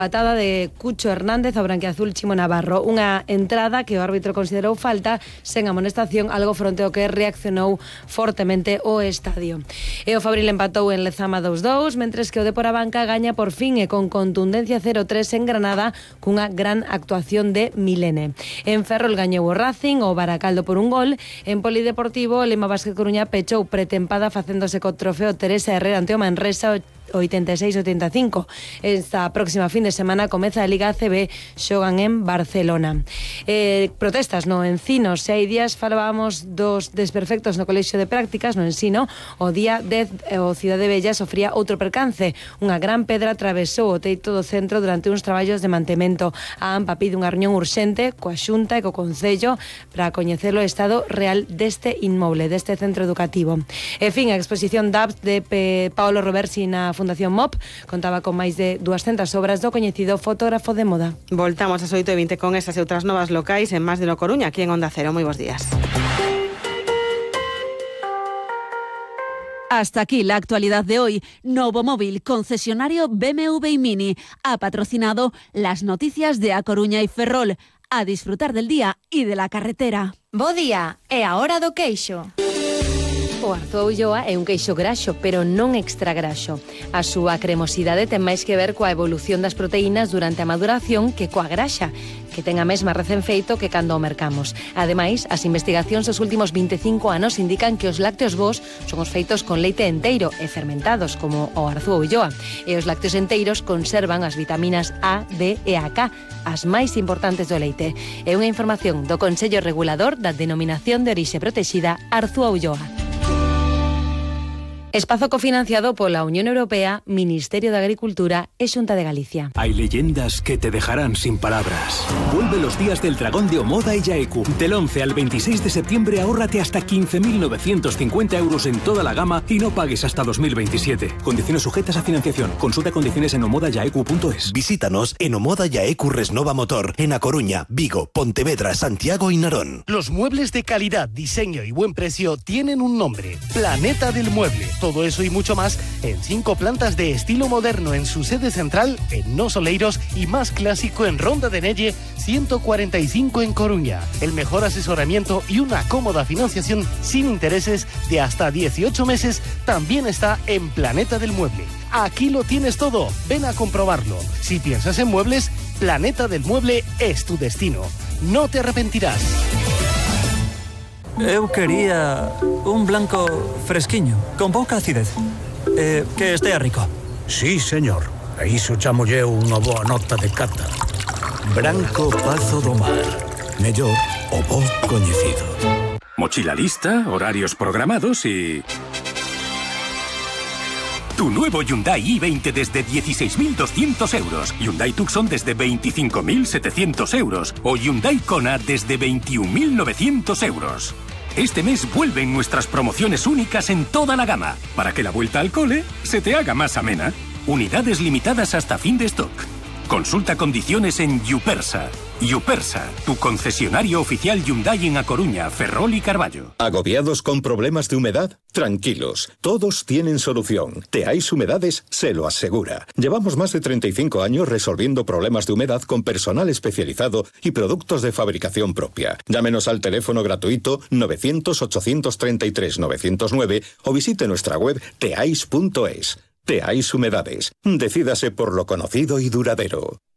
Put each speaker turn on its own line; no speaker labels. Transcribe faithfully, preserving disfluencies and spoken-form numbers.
Patada de Cucho Hernández ao branquiazul Chimo Navarro. Unha entrada que o árbitro considerou falta sen amonestación, algo fronte ao que reaccionou fortemente o estadio. E o Fabril empatou en Lezama dos dous, mentres que o Depor Abanca gaña por fin e con contundencia cero tres en Granada cunha gran actuación de Milene. En Ferrol gañou o Racing, o Baracaldo por un gol. En Polideportivo, o Lema Basket Coruña pechou pretempada facéndose co trofeo Teresa Herrera ante o Manresa oitenta e seis a oitenta e cinco. Esta próxima fin de semana comeza a Liga A C B, xogan en Barcelona. Eh, protestas no Encino, se hai días falábamos dos desperfectos no Colexio de Prácticas, no Ensino, o día dez o Cidade Bella sofría outro percance. Unha gran pedra atravesou o teito do centro durante uns traballos de mantemento. A AMPA pide unha reunión urxente coa Xunta e co Concello para coñecer o estado real deste inmoble, deste centro educativo. En fin, a exposición D A B de P Paolo Roversi na Fundación M O P contaba con máis de dúascentas obras do coñecido fotógrafo de moda.
Voltamos ás oito e vinte con estas e outras novas locais en Más de no Coruña, aquí en Onda Cero. Moi bons días.
Hasta aquí la actualidad de hoy. Novo Móvil, concesionario B M W y Mini, ha patrocinado las noticias de A Coruña y Ferrol. A disfrutar del día y de la carretera.
Bo día, é a hora do queixo.
O Arzuá Ulloa é un queixo graxo, pero non extra graxo. A súa cremosidade ten máis que ver coa evolución das proteínas durante a maduración que coa graxa, que ten a mesma recén feito que cando o mercamos. Ademais, as investigacións dos últimos vinte e cinco anos indican que os lácteos bos son os feitos con leite enteiro e fermentados, como o Arzuá Ulloa. E os lácteos enteiros conservan as vitaminas A, D e a K, as máis importantes do leite. É unha información do Consello Regulador da Denominación de Orixe Protexida Arzuá Ulloa. Espazo cofinanciado pola Unión Europea, Ministerio de Agricultura e Xunta de Galicia.
Hay leyendas que te dejarán sin palabras. Vuelve los días del dragón de Omoda y Yaeku. Del once al veintiséis de septiembre ahórrate hasta quince mil novecientos cincuenta euros en toda la gama y no pagues hasta dos mil veintisiete. Condiciones sujetas a financiación. Consulta condiciones en omoda yaeku punto es.
Visítanos en Omoda Yaeku Resnova Motor, en A Coruña, Vigo, Pontevedra, Santiago y Narón.
Los muebles de calidad, diseño y buen precio tienen un nombre: Planeta del Mueble. Todo eso y mucho más en cinco plantas de estilo moderno en su sede central en Nos Oleiros y más clásico en Ronda de Nelle ciento cuarenta y cinco en Coruña. El mejor asesoramiento y una cómoda financiación sin intereses de hasta dieciocho meses también está en Planeta del Mueble. Aquí lo tienes todo, ven a comprobarlo. Si piensas en muebles, Planeta del Mueble es tu destino. No te arrepentirás.
Eu quería un blanco fresquiño, con pouca acidez, eh, que estea rico.
Sí, señor. A iso chamolle unha boa nota de cata.
Branco Pazo do Mar. Mellor o bo coñecido.
Mochila lista, horarios programados y... Tu nuevo Hyundai i veinte desde dieciséis mil doscientos euros. Hyundai Tucson desde veinticinco mil setecientos euros. O Hyundai Kona desde veintiún mil novecientos euros. Este mes vuelven nuestras promociones únicas en toda la gama, para que la vuelta al cole se te haga más amena. Unidades limitadas hasta fin de stock. Consulta condiciones en Yupersa. Yupersa, tu concesionario oficial Hyundai en A Coruña, Ferrol y Carballo.
¿Agobiados con problemas de humedad? Tranquilos, todos tienen solución. Teais Humedades se lo asegura. Llevamos más de treinta y cinco años resolviendo problemas de humedad con personal especializado y productos de fabricación propia. Llámenos al teléfono gratuito novecientos ochocientos treinta y tres novecientos nueve o visite nuestra web teais punto es. Teais Humedades. Decídase por lo conocido y duradero.